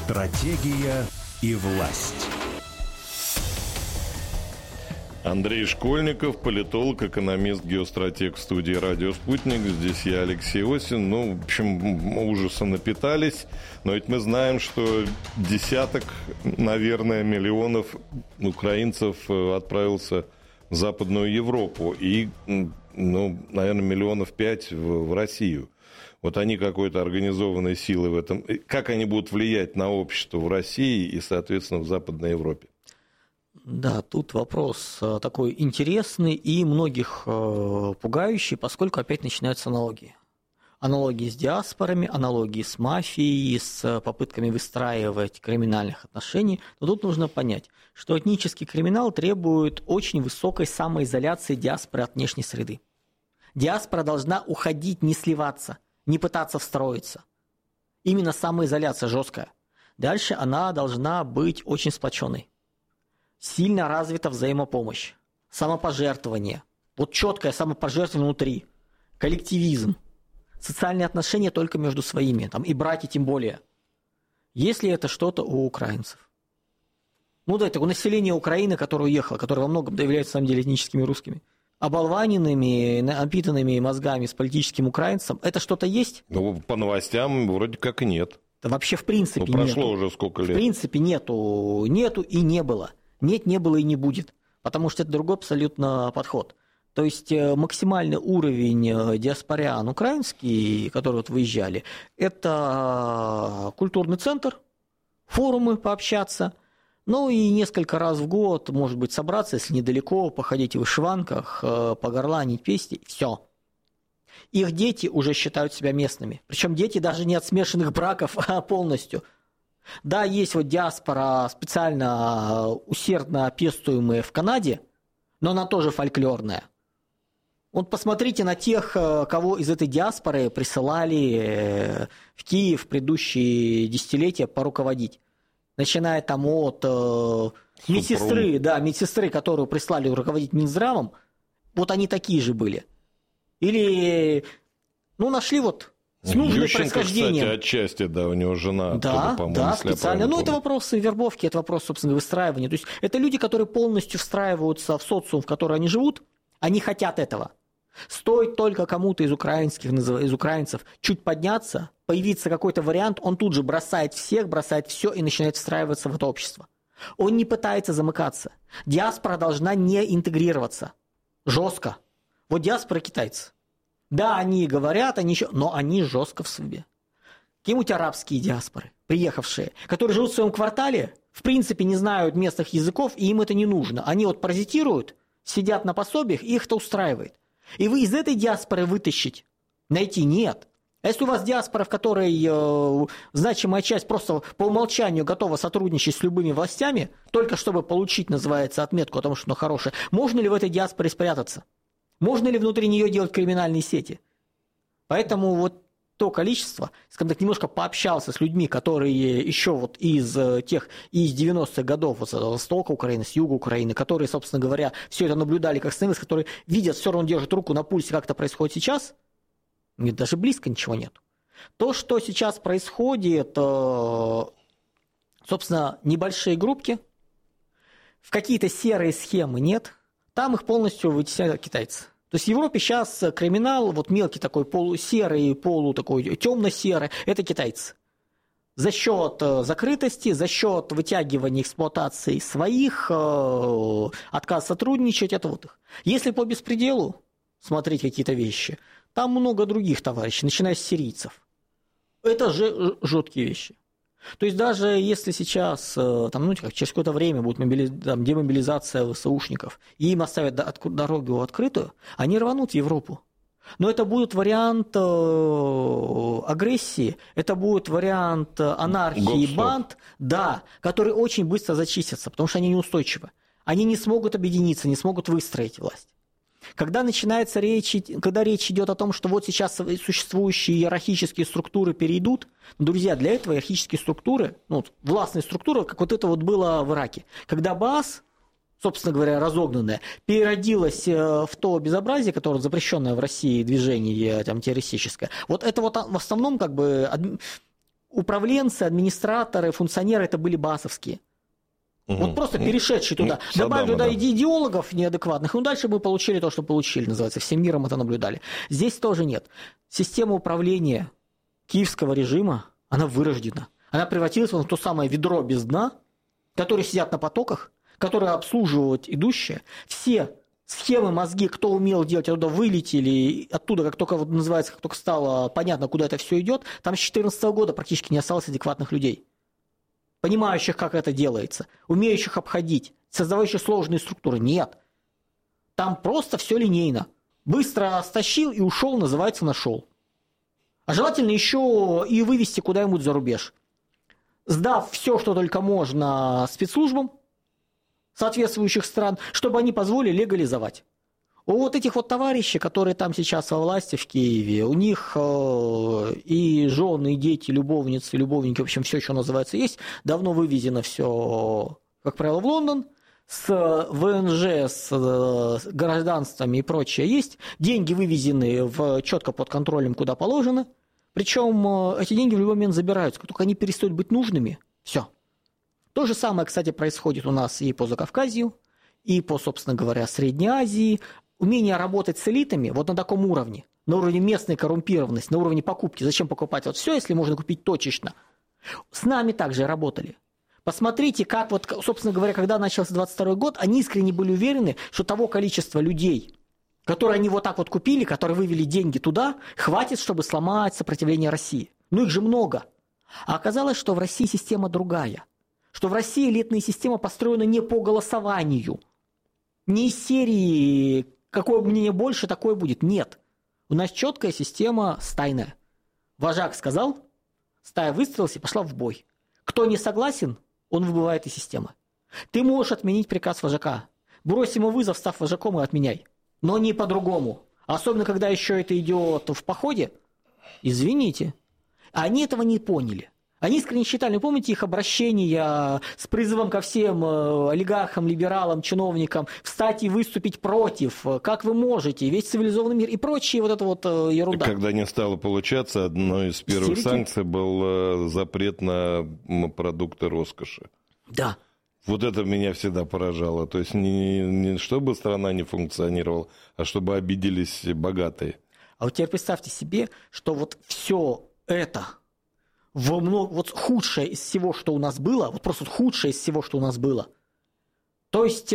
Стратегия и власть. Андрей Школьников, политолог, экономист, геостратег в студии «Радио Спутник». Здесь я, Алексей Осин. В общем, ужаса напитались. Но ведь мы знаем, что десяток, наверное, миллионов украинцев отправился в Западную Европу. И, наверное, миллионов 5 в Россию. Вот они какой-то организованной силой в этом. Как они будут влиять на общество в России и, соответственно, в Западной Европе? Да, тут вопрос такой интересный и многих пугающий, поскольку опять начинаются аналогии. Аналогии с диаспорами, аналогии с мафией, с попытками выстраивать криминальных отношений. Но тут нужно понять, что этнический криминал требует очень высокой самоизоляции диаспоры от внешней среды. Диаспора должна уходить, не сливаться, не пытаться встроиться. Именно самоизоляция жесткая. Дальше она должна быть очень сплоченной. Сильно развита взаимопомощь, самопожертвование, вот четкое самопожертвование внутри, коллективизм, социальные отношения только между своими, и братья тем более. Есть ли это что-то у украинцев? Это у населения Украины, которое уехало, которое во многом является, на самом деле, этническими русскими. Оболваненными, напитанными мозгами с политическим украинцем, это что-то есть? По новостям вроде как и нет. Да вообще в принципе нет. Прошло уже сколько лет. В принципе нету и не было. Нет, не было и не будет, потому что это другой абсолютно подход. То есть максимальный уровень диаспорян украинский, которые выезжали, это культурный центр, форумы пообщаться, и несколько раз в год, может быть, собраться, если недалеко, походить в вышиванках, погорланить песни, все. Их дети уже считают себя местными, причем дети даже не от смешанных браков, а полностью. Да, есть диаспора, специально усердно пестуемая в Канаде, но она тоже фольклорная. Посмотрите на тех, кого из этой диаспоры присылали в Киев в предыдущие десятилетия поруководить. Начиная от медсестры, которую прислали руководить Минздравом, они такие же были. Или, нашли с нужным Ющенко, происхождением. кстати, отчасти, у него жена. Да, по-моему, специально. Это вопрос вербовки, это вопрос, собственно, выстраивания. То есть это люди, которые полностью встраиваются в социум, в котором они живут, они хотят этого. Стоит только кому-то из украинцев чуть подняться, появится какой-то вариант, он тут же бросает всех, бросает все и начинает встраиваться в это общество. Он не пытается замыкаться. Диаспора должна не интегрироваться. Жестко. Диаспора китайцы. Да, они говорят, но они жестко в себе. Какие-нибудь арабские диаспоры, приехавшие, которые живут в своем квартале, в принципе не знают местных языков, и им это не нужно. Они паразитируют, сидят на пособиях, и их это устраивает. И вы из этой диаспоры вытащить, найти нет. А если у вас диаспора, в которой значимая часть просто по умолчанию готова сотрудничать с любыми властями, только чтобы получить, называется, отметку о том, что она хорошая, можно ли в этой диаспоре спрятаться? Можно ли внутри нее делать криминальные сети? Поэтому то количество, скажем так, немножко пообщался с людьми, которые еще из 90-х годов, с востока Украины, с юга Украины, которые, собственно говоря, все это наблюдали как сцены, которые видят, все равно держат руку на пульсе, как это происходит сейчас, даже близко ничего нет. То, что сейчас происходит, собственно, небольшие группки, в какие-то серые схемы нет, там их полностью вытесняют китайцы. То есть в Европе сейчас криминал, мелкий такой полусерый, такой темно-серый, это китайцы. За счет закрытости, за счет вытягивания эксплуатации своих, отказ сотрудничать, это их. Если по беспределу смотреть какие-то вещи, там много других товарищей, начиная с сирийцев. Это же жуткие вещи. То есть даже если сейчас, через какое-то время будет демобилизация ВСУшников, и им оставят дорогу открытую, они рванут в Европу. Но это будет вариант агрессии, это будет вариант анархии, банд, которые очень быстро зачистятся, потому что они неустойчивы. Они не смогут объединиться, не смогут выстроить власть. Когда начинается речь идет о том, что сейчас существующие иерархические структуры перейдут, друзья, для этого иерархические структуры, властные структуры, как это было в Ираке, когда Баас, собственно говоря, разогнанная, переродилась в то безобразие, которое запрещенное в России движение террористическое. Это в основном управленцы, администраторы, функционеры это были басовские. Вот просто перешедшие туда. Добавили туда идеологов неадекватных. Дальше мы получили то, что получили, называется. Всем миром это наблюдали. Здесь тоже нет. Система управления киевского режима, она вырождена. Она превратилась в то самое ведро без дна, которые сидят на потоках, которые обслуживают идущие. Все схемы, мозги, кто умел делать, оттуда вылетели. Оттуда, как только, называется, как только стало понятно, куда это все идет, там с 2014 года практически не осталось адекватных людей, понимающих, как это делается, умеющих обходить, создавающих сложные структуры. Нет. Там просто все линейно. Быстро стащил и ушел, называется, нашел. А желательно еще и вывести куда-нибудь за рубеж. Сдав все, что только можно спецслужбам соответствующих стран, чтобы они позволили легализовать. У вот этих вот товарищей, которые там сейчас во власти в Киеве, у них и жены, и дети, любовницы, любовники, в общем, все, что называется, есть. Давно вывезено все, как правило, в Лондон. С ВНЖ, с гражданствами и прочее есть. Деньги вывезены четко под контролем, куда положено. Причем эти деньги в любой момент забираются. Как только они перестают быть нужными, все. То же самое, кстати, происходит у нас и по Закавказью, и по, собственно говоря, Средней Азии. Умение работать с элитами вот на таком уровне, на уровне местной коррумпированности, на уровне покупки. Зачем покупать вот все, если можно купить точечно? С нами также работали. Посмотрите, как вот, собственно говоря, когда начался 22 год, они искренне были уверены, что того количества людей, которые они вот так вот купили, которые вывели деньги туда, хватит, чтобы сломать сопротивление России. Ну их же много. А оказалось, что в России система другая. Что в России элитная система построена не по голосованию. Не из серии «какое мнение больше, такое будет». Нет. У нас четкая система стайная. Вожак сказал, стая выстроилась и пошла в бой. Кто не согласен, он выбывает из системы. Ты можешь отменить приказ вожака. Брось ему вызов, став вожаком, и отменяй. Но не по-другому. Особенно, когда еще это идет в походе. Извините. Они этого не поняли. Они искренне считали, помните их обращения с призывом ко всем олигархам, либералам, чиновникам встать и выступить против, как вы можете, весь цивилизованный мир и прочие вот это вот ерунда. Когда не стало получаться, одной из первых санкций был запрет на продукты роскоши. Да. Вот это меня всегда поражало. То есть не чтобы страна не функционировала, а чтобы обиделись богатые. А вот теперь представьте себе, что вот все это... вот худшее из всего, что у нас было, вот просто худшее из всего, что у нас было. То есть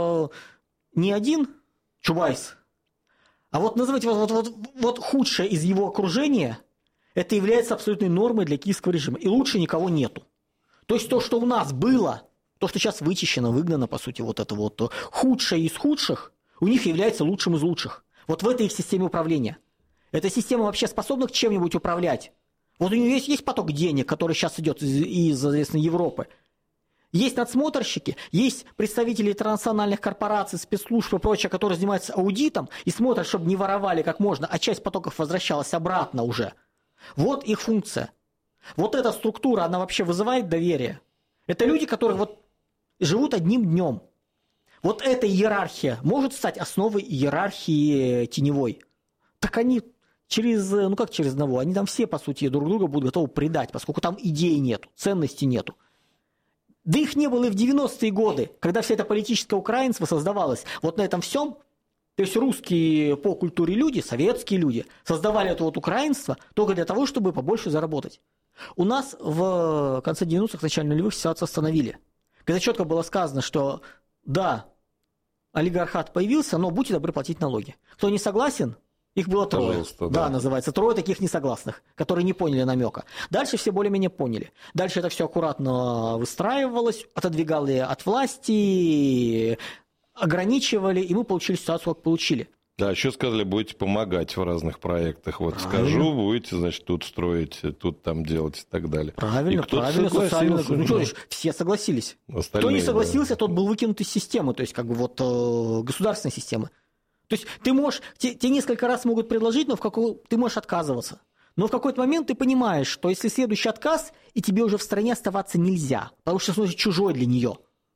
не один Чубайс, а вот называйте вот худшее из его окружения, это является абсолютной нормой для киевского режима. И лучше никого нету. То есть то, что у нас было, то, что сейчас вычищено, выгнано, по сути, вот это вот худшее из худших, у них является лучшим из лучших. Вот в этой их системе управления. Эта система вообще способна к чем-нибудь управлять? Вот у нее есть поток денег, который сейчас идет из, соответственно, Европы. Есть надсмотрщики, есть представители транснациональных корпораций, спецслужб и прочее, которые занимаются аудитом и смотрят, чтобы не воровали как можно, а часть потоков возвращалась обратно уже. Вот их функция. Вот эта структура, она вообще вызывает доверие. Это люди, которые вот живут одним днем. Вот эта иерархия может стать основой иерархии теневой. Так они... через одного, они там все, по сути, друг друга будут готовы предать, поскольку там идей нету, ценностей нету. Да их не было и в 90-е годы, когда вся эта политическое украинство создавалось. Вот на этом всем, то есть русские по культуре люди, советские люди, создавали это вот украинство только для того, чтобы побольше заработать. У нас в конце 90-х, начале нулевых ситуацию остановили. Когда четко было сказано, что да, олигархат появился, но будьте добры платить налоги. Кто не согласен, их было трое. Да, называется. Трое таких несогласных, которые не поняли намека. Дальше все более-менее поняли. Дальше это все аккуратно выстраивалось, отодвигали от власти, ограничивали, и мы получили ситуацию, как получили. Да, еще сказали, будете помогать в разных проектах. Вот правильно. Скажу, будете, значит, тут строить, тут там делать и так далее. Правильно, правильно. Социально... Ну, что, все согласились. Остальные, кто не согласился, тот был выкинут из системы, то есть как бы вот государственной системы. То есть ты можешь, тебе несколько раз могут предложить, но ты можешь отказываться. Но в какой-то момент ты понимаешь, что если следующий отказ, и тебе уже в стране оставаться нельзя, потому что становишься чужой для нее.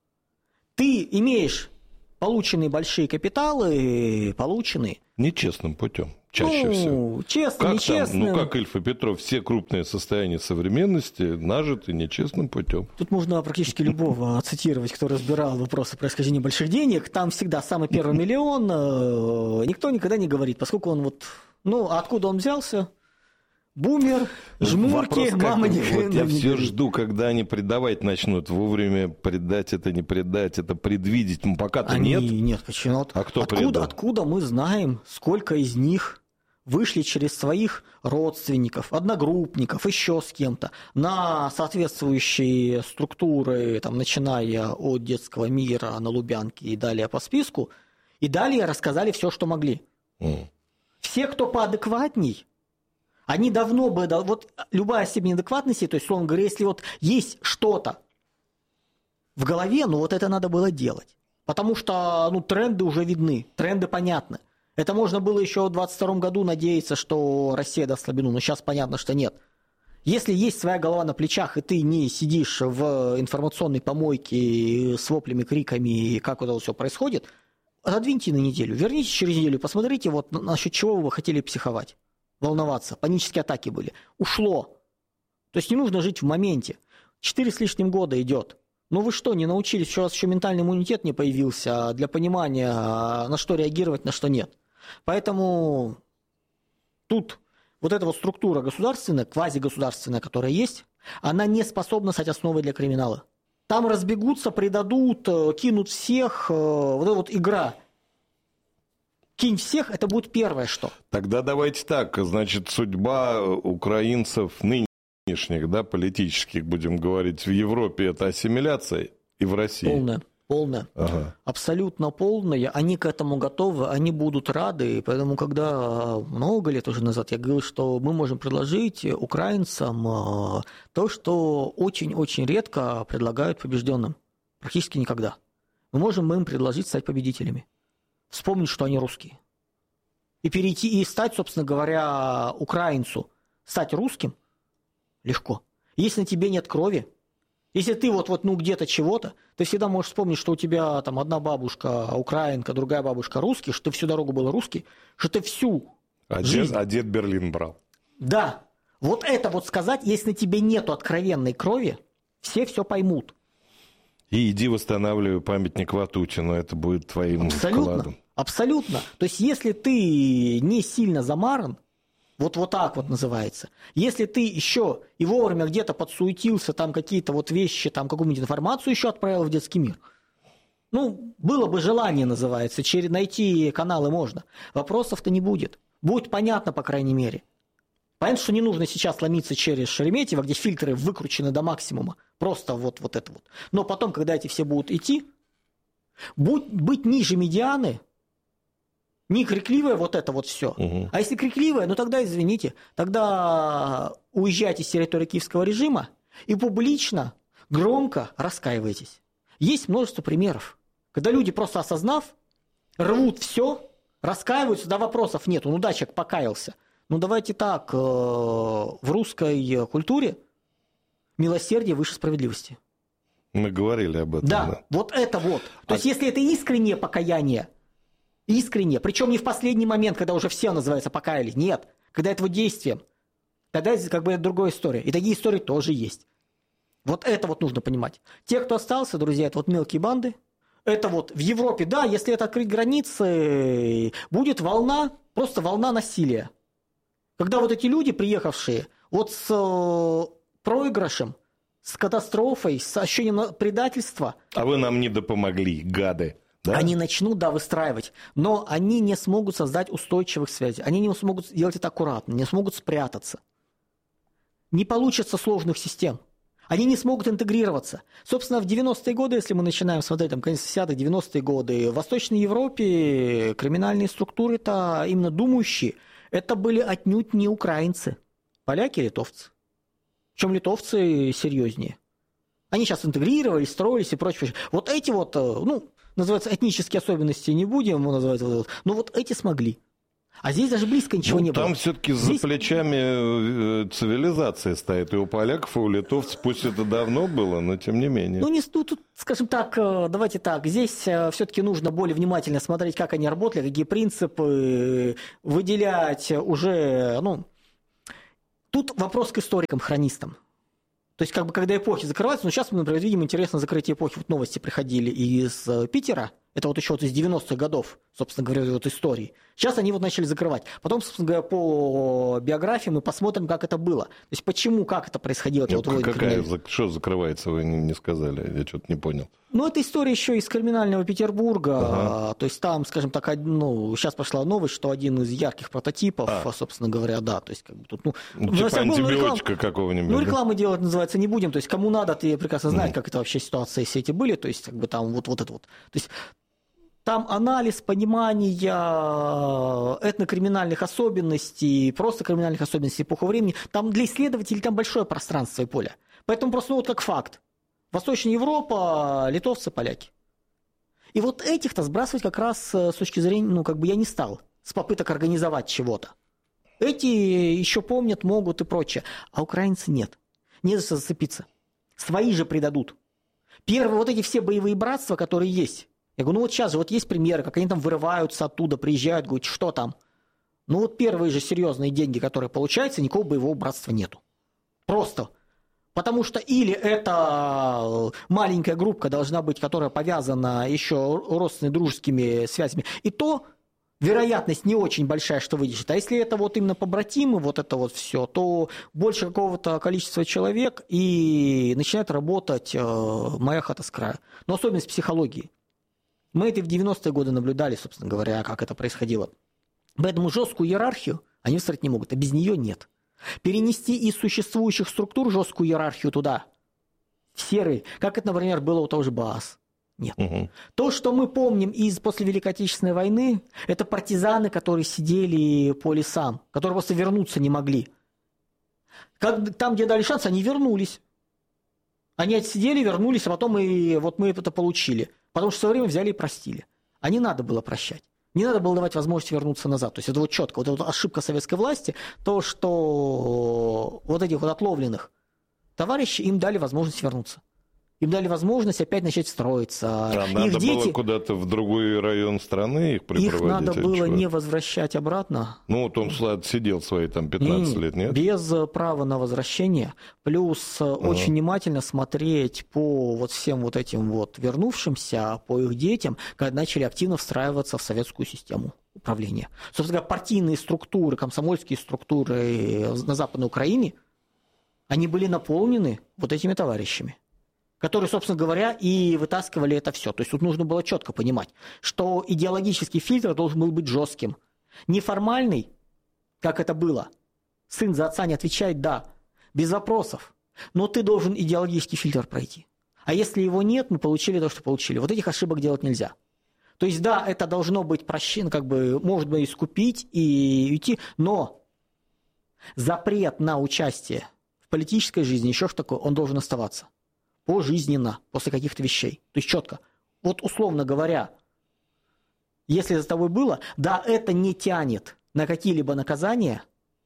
Ты имеешь полученные большие капиталы, полученные. Нечестным путем. чаще всего. Честно, как нечестно. Там, как Ильф и Петров, все крупные состояния современности нажиты нечестным путем. Тут можно практически любого цитировать, кто разбирал вопросы происхождения больших денег. Там всегда самый первый миллион никто никогда не говорит, поскольку он вот... откуда он взялся? Бумер, жмурки, мама не говорит. Я все жду, когда они предавать начнут. Вовремя предать это, не предать, это предвидеть. Пока-то нет. Нет, почему? А кто предал? Откуда мы знаем, сколько из них вышли через своих родственников, одногруппников, еще с кем-то, на соответствующие структуры, там, начиная от детского мира на Лубянке и далее по списку, и далее рассказали все, что могли. Все, кто поадекватней, они давно бы... Вот любая степень адекватности, то есть, условно говоря, если вот есть что-то в голове, вот это надо было делать. Потому что тренды уже видны, тренды понятны. Это можно было еще в 2022 году надеяться, что Россия даст слабину, но сейчас понятно, что нет. Если есть своя голова на плечах, и ты не сидишь в информационной помойке с воплями, криками, как вот это все происходит, отодвиньте на неделю, вернитесь через неделю, посмотрите, вот насчет чего вы хотели психовать, волноваться, панические атаки были. Ушло. То есть не нужно жить в моменте. 4 с лишним года идет. Вы что, не научились, что у вас еще ментальный иммунитет не появился для понимания, на что реагировать, на что нет. Поэтому тут вот эта вот структура государственная, квазигосударственная, которая есть, она не способна стать основой для криминала. Там разбегутся, предадут, кинут всех. Вот эта вот игра. Кинь всех, это будет первое, что. Тогда давайте так, значит, судьба украинцев нынешних, политических, будем говорить, в Европе это ассимиляция и в России? Полная. Ага. Абсолютно полная. Они к этому готовы, они будут рады. И поэтому, когда много лет уже назад я говорил, что мы можем предложить украинцам то, что очень-очень редко предлагают побежденным. Практически никогда. Мы можем им предложить стать победителями. Вспомнить, что они русские. И перейти, и стать, собственно говоря, украинцу, стать русским легко. Если на тебе нет крови, если ты где-то чего-то, ты всегда можешь вспомнить, что у тебя там одна бабушка украинка, другая бабушка русский, что ты всю дорогу был русский, что ты всю жизнь... А дед Берлин брал. Да. Вот это вот сказать, если на тебе нету откровенной крови, все поймут. И иди восстанавливай памятник Ватутину, это будет твоим вкладом. Абсолютно. То есть, если ты не сильно замаран, вот так вот называется. Если ты еще и вовремя где-то подсуетился, там какие-то вот вещи, там какую-нибудь информацию еще отправил в детский мир. Было бы желание, называется, найти каналы можно. Вопросов-то не будет. Будет понятно, по крайней мере. Понятно, что не нужно сейчас ломиться через Шереметьево, где фильтры выкручены до максимума. Просто вот это вот. Но потом, когда эти все будут идти, быть ниже медианы, не крикливое вот это вот все. Угу. А если крикливое, тогда, извините, тогда уезжайте с территории киевского режима и публично, громко раскаивайтесь. Есть множество примеров, когда люди, просто осознав, рвут все, раскаиваются, вопросов нет. Человек покаялся. Давайте так, в русской культуре милосердие выше справедливости. Мы говорили об этом. Да. Вот это вот. То есть, если это искреннее покаяние, причем не в последний момент, когда уже все, называется, покаялись. Нет, когда это вот действием. Тогда это другая история. И такие истории тоже есть. Вот это вот нужно понимать. Те, кто остался, друзья, это вот мелкие банды. Это вот в Европе, да, если это открыть границы, будет просто волна насилия. Когда вот эти люди, приехавшие, с проигрышем, с катастрофой, с ощущением предательства... А вы нам не допомогли, гады. Да? Они начнут, выстраивать, но они не смогут создать устойчивых связей. Они не смогут сделать это аккуратно, не смогут спрятаться. Не получится сложных систем. Они не смогут интегрироваться. Собственно, в 90-е годы, если мы начинаем смотреть, конец 10-х, 90-е годы, в Восточной Европе криминальные структуры-то именно думающие, это были отнюдь не украинцы, поляки и литовцы. Причем литовцы серьезнее. Они сейчас интегрировались, строились и прочее. Вот эти вот, называется, этнические особенности не будем называть, но вот эти смогли. А здесь даже близко ничего не было. Там все-таки за плечами цивилизация стоит. И у поляков, и у литовцев, пусть это давно было, но тем не менее. Тут, скажем так, давайте так, здесь все-таки нужно более внимательно смотреть, как они работали, какие принципы, выделять уже, Тут вопрос к историкам-хронистам. То есть, когда эпохи закрываются, сейчас мы, например, видим интересное закрытие эпохи. Вот новости приходили из Питера, это еще из 90-х годов, собственно говоря, истории. Сейчас они начали закрывать. Потом, собственно говоря, по биографии мы посмотрим, как это было. То есть, как это происходило. Что закрывается, вы не сказали, я что-то не понял. Это история еще из криминального Петербурга. Ага. То есть, там, скажем так, сейчас пошла новость, что один из ярких прототипов, собственно говоря, да. То есть, тут, типа антибиотика какого-нибудь. Рекламы делать, называется, не будем. То есть, кому надо, ты прекрасно знаешь, как это вообще ситуации все эти были. То есть, там вот это вот. То есть, там анализ, понимание этнокриминальных особенностей, просто криминальных особенностей эпохи времени. Там для исследователей там большое пространство и поле. Поэтому просто как факт. Восточная Европа, литовцы, поляки. И вот этих-то сбрасывать как раз с точки зрения, я не стал, с попыток организовать чего-то. Эти еще помнят, могут и прочее. А украинцы нет. Не за что зацепиться. Свои же предадут. Первые вот эти все боевые братства, которые есть. Я говорю, сейчас же есть примеры, как они там вырываются оттуда, приезжают, говорят, что там? Первые же серьезные деньги, которые получаются, никакого боевого братства нету. Просто. Потому что или это маленькая группа должна быть, которая повязана еще родственными дружескими связями, и то вероятность не очень большая, что выйдет. А если это именно побратимы, это все, то больше какого-то количества человек и начинает работать моя хата с краю. Но особенность психологии. Мы это в 90-е годы наблюдали, собственно говоря, как это происходило. Поэтому жесткую иерархию они выстроить не могут, а без нее нет. Перенести из существующих структур жесткую иерархию туда, в серые, как это, например, было у того же БААС. Нет. Угу. То, что мы помним после Великой Отечественной войны, это партизаны, которые сидели по лесам, которые просто вернуться не могли. Там, где дали шанс, они вернулись. Они отсидели, вернулись, а потом мы это получили. Потому что в свое время взяли и простили. А не надо было прощать. Не надо было давать возможность вернуться назад. То есть это четко. Это ошибка советской власти, то, что этих отловленных товарищей им дали возможность вернуться. Им дали возможность опять начать строиться. Надо было куда-то в другой район страны их припроводить? Их надо было не возвращать обратно. Он сидел свои 15 лет, нет? Без права на возвращение. Плюс очень внимательно смотреть по всем этим вернувшимся, по их детям, когда начали активно встраиваться в советскую систему управления. Собственно говоря, партийные структуры, комсомольские структуры на Западной Украине, они были наполнены этими товарищами, которые, собственно говоря, и вытаскивали это все. То есть тут нужно было четко понимать, что идеологический фильтр должен был быть жестким. Неформальный, как это было. Сын за отца не отвечает, да, без вопросов. Но ты должен идеологический фильтр пройти. А если его нет, мы получили то, что получили. Этих ошибок делать нельзя. То есть, да, это должно быть прощено, может быть, искупить и уйти, но запрет на участие в политической жизни, еще что такое, он должен оставаться. Пожизненно, после каких-то вещей. То есть четко. Условно говоря, если за тобой было, да, это не тянет на какие-либо наказания,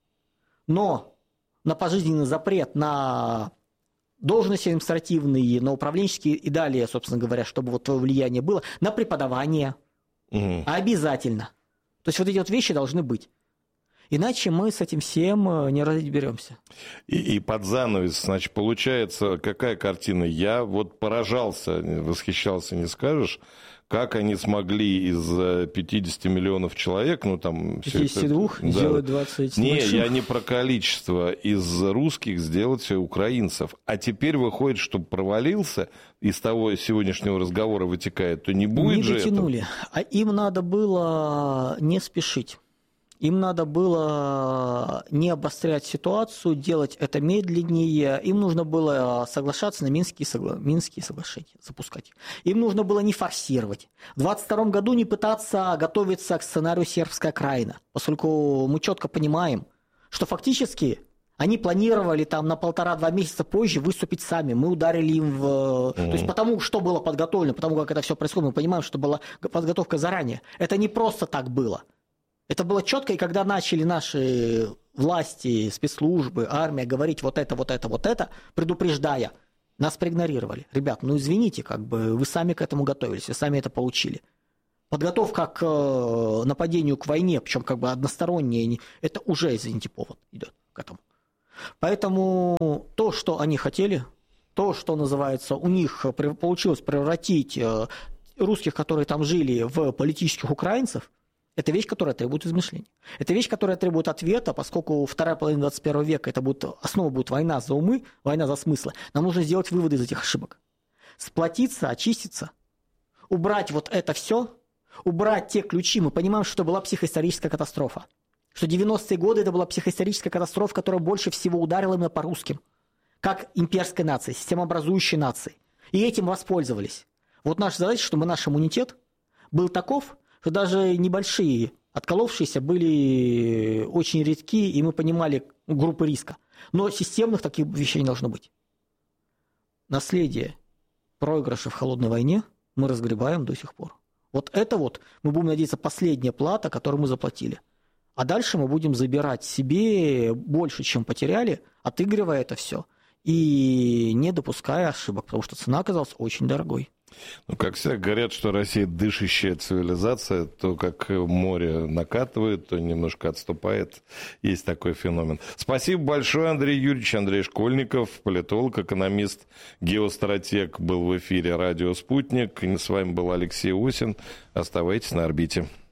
но на пожизненный запрет на должности административные, на управленческие и далее, собственно говоря, чтобы твое влияние было, на преподавание. Обязательно. То есть эти вещи должны быть. Иначе мы с этим всем не разберемся. И под занавес, значит, получается, какая картина? Я поражался, восхищался, не скажешь, как они смогли из 50 миллионов человек, 52 сделать 20 Не, я не про количество, из русских сделать все украинцев. А теперь выходит, что провалился, из того сегодняшнего разговора вытекает, то не будет же этого. Не дотянули, а им надо было не спешить. Им надо было не обострять ситуацию, делать это медленнее. Им нужно было соглашаться на Минские соглашения, запускать. Им нужно было не форсировать. В 2022 году не пытаться готовиться к сценарию «Сербская Краина», поскольку мы четко понимаем, что фактически они планировали на 1,5-2 месяца позже выступить сами. Мы ударили им в... То есть потому, что было подготовлено, потому как это все происходит, мы понимаем, что была подготовка заранее. Это не просто так было. Это было четко, и когда начали наши власти, спецслужбы, армия говорить вот это, предупреждая, нас проигнорировали. Ребят, ну извините, вы сами к этому готовились, вы сами это получили. Подготовка к нападению, к войне, причем односторонняя, это уже, извините, повод идет к этому. Поэтому то, что они хотели, то, что называется, у них получилось превратить русских, которые там жили, в политических украинцев, это вещь, которая требует измышления. Это вещь, которая требует ответа, поскольку вторая половина 21 века, основа будет война за умы, война за смыслы. Нам нужно сделать выводы из этих ошибок. Сплотиться, очиститься, убрать вот это все, убрать те ключи. Мы понимаем, что это была психоисторическая катастрофа. Что 90-е годы это была психоисторическая катастрофа, которая больше всего ударила именно по русским. Как имперской нации, системообразующей нации. И этим воспользовались. Вот наша задача, чтобы наш иммунитет был таков, что даже небольшие отколовшиеся были очень редки, и мы понимали группы риска. Но системных таких вещей не должно быть. Наследие проигрыша в холодной войне мы разгребаем до сих пор. Вот это мы будем надеяться, последняя плата, которую мы заплатили. А дальше мы будем забирать себе больше, чем потеряли, отыгрывая это все и не допуская ошибок, потому что цена оказалась очень дорогой. Ну, как всегда говорят, что Россия дышащая цивилизация, то как море накатывает, то немножко отступает. Есть такой феномен. Спасибо большое, Андрей Юрьевич. Андрей Школьников, политолог, экономист, геостратег, был в эфире «Радио Спутник». С вами был Алексей Осин. Оставайтесь на орбите.